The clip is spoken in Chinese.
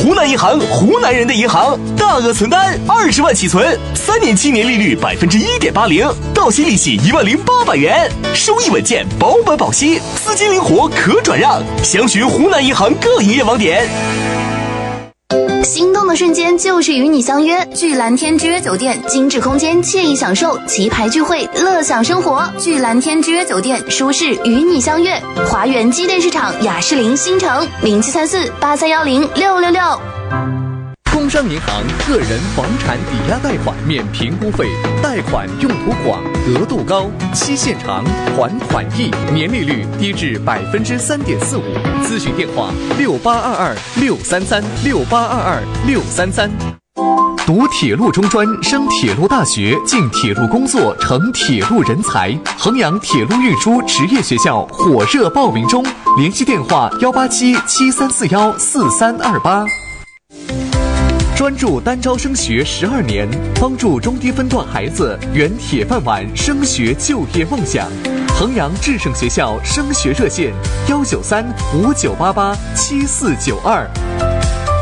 湖南银行，湖南人的银行，大额存单20万起存，3年期年利率1.80%，到期利息10800元，收益稳健，保本保息，资金灵活可转让。详询湖南银行各营业网点。 心动的瞬间就是与你相约，聚蓝天之约酒店，精致空间，惬意享受，棋牌聚会，乐享生活。聚蓝天之约酒店，舒适与你相约。华源机电市场雅士林新城073483106666。 工商银行个人房产抵押贷款免评估费，贷款用途广，额度高，期限长，还款易，年利率低至3.45%。咨询电话6822633633。读铁路中专，升铁路大学，进铁路工作，成铁路人才。衡阳铁路运输职业学校火热报名中，联系电话18773414328。专注单招升学12年，帮助中低分段孩子圆铁饭碗升学就业梦想。衡阳智胜学校升学热线：19359887492。